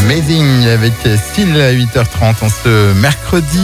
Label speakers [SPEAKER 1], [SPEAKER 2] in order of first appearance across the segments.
[SPEAKER 1] Amazing avec Style à 8h30 en ce mercredi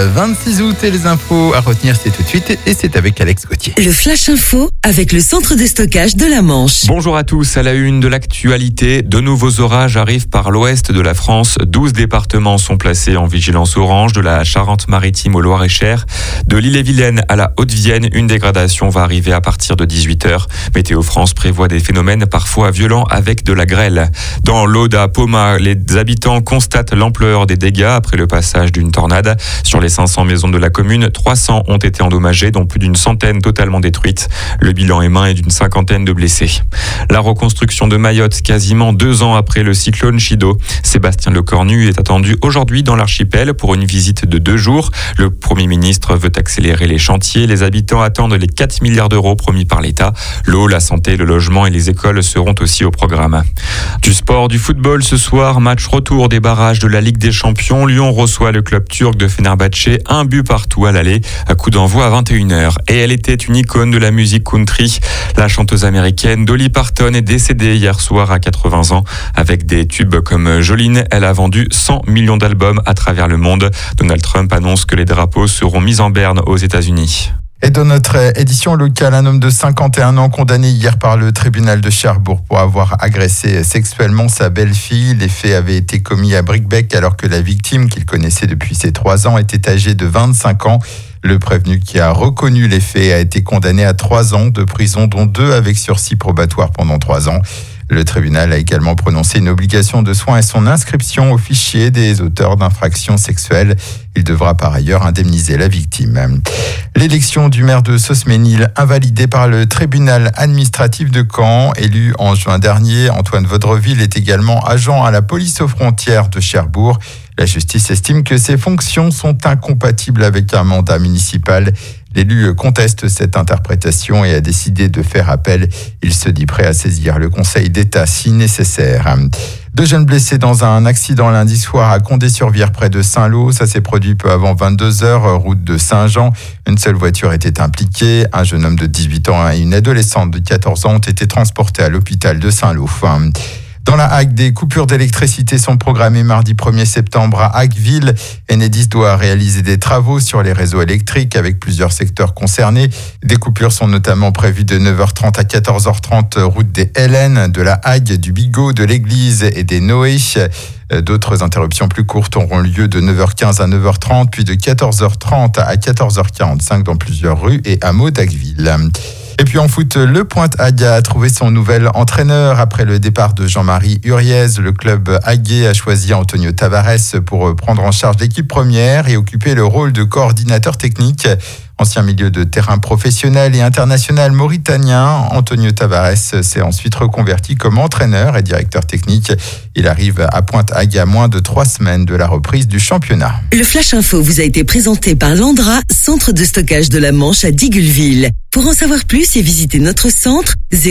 [SPEAKER 1] 26 août et les infos à retenir c'est tout de suite et c'est avec Alex Gauthier.
[SPEAKER 2] Le Flash Info avec le centre de stockage de la Manche.
[SPEAKER 3] Bonjour à tous, à la une de l'actualité, de nouveaux orages arrivent par l'ouest de la France. 12 départements sont placés en vigilance orange, de la Charente-Maritime au Loir-et-Cher. De l'Ille-et-Vilaine à la Haute-Vienne, une dégradation va arriver à partir de 18h. Météo France prévoit des phénomènes parfois violents avec de la grêle. Dans l'Aude à Poma, les habitants constatent l'ampleur des dégâts après le passage d'une tornade. Sur les 500 maisons de la commune, 300 ont été endommagées, dont plus d'une centaine totalement détruites. Le bilan émain est d'une cinquantaine de blessés. La reconstruction de Mayotte, quasiment 2 ans après le cyclone Chido. Sébastien Lecornu est attendu aujourd'hui dans l'archipel pour une visite de 2 jours. Le Premier ministre veut accélérer les chantiers. Les habitants attendent les 4 milliards d'euros promis par l'État. L'eau, la santé, le logement et les écoles seront aussi au programme. Du sport, du football ce soir, match retour des barrages de la Ligue des Champions. Lyon reçoit le club turc de Fenerbahçe, 1 but partout à l'aller, à coup d'envoi à 21h. Et elle était une icône de la musique country. La chanteuse américaine Dolly Parton est décédée hier soir à 80 ans. Avec des tubes comme Jolene, elle a vendu 100 millions d'albums à travers le monde. Donald Trump annonce que les drapeaux seront mis en berne aux États-Unis.
[SPEAKER 1] Et dans notre édition locale, un homme de 51 ans condamné hier par le tribunal de Cherbourg pour avoir agressé sexuellement sa belle-fille. Les faits avaient été commis à Bricbec alors que la victime, qu'il connaissait depuis ses 3 ans, était âgée de 25 ans. Le prévenu qui a reconnu les faits a été condamné à 3 ans de prison, dont 2 avec sursis probatoire pendant 3 ans. Le tribunal a également prononcé une obligation de soins et son inscription au fichier des auteurs d'infractions sexuelles. Il devra par ailleurs indemniser la victime. L'élection du maire de Sosménil, invalidée par le tribunal administratif de Caen, élu en juin dernier, Antoine Vaudreville est également agent à la police aux frontières de Cherbourg. La justice estime que ses fonctions sont incompatibles avec un mandat municipal. L'élu conteste cette interprétation et a décidé de faire appel. Il se dit prêt à saisir le Conseil d'État si nécessaire. 2 jeunes blessés dans un accident lundi soir à Condé-sur-Vire près de Saint-Lô. Ça s'est produit peu avant 22h, route de Saint-Jean. Une seule voiture était impliquée. Un jeune homme de 18 ans et une adolescente de 14 ans ont été transportés à l'hôpital de Saint-Lô. Dans la Hague, des coupures d'électricité sont programmées mardi 1er septembre à Hagueville. Enedis doit réaliser des travaux sur les réseaux électriques avec plusieurs secteurs concernés. Des coupures sont notamment prévues de 9h30 à 14h30 route des Hélènes, de la Hague, du Bigot, de l'Église et des Noé. D'autres interruptions plus courtes auront lieu de 9h15 à 9h30, puis de 14h30 à 14h45 dans plusieurs rues et hameaux d'Hagueville. Et puis en foot, le Pointe-Hague a trouvé son nouvel entraîneur. Après le départ de Jean-Marie Huriez, le club haguais a choisi Antonio Tavares pour prendre en charge l'équipe première et occuper le rôle de coordinateur technique. Ancien milieu de terrain professionnel et international mauritanien, Antonio Tavares s'est ensuite reconverti comme entraîneur et directeur technique. Il arrive à Pointe-Hague à moins de 3 semaines de la reprise du championnat.
[SPEAKER 2] Le Flash Info vous a été présenté par Landra, centre de stockage de la Manche à Digulville. Pour en savoir plus et visiter notre centre,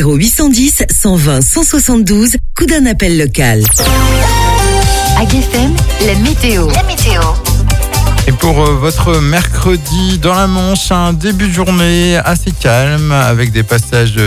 [SPEAKER 2] 0810 120 172, coup d'un appel local.
[SPEAKER 4] AgFM, la météo.
[SPEAKER 1] Et pour votre mercredi dans la Manche, un début de journée assez calme avec des passages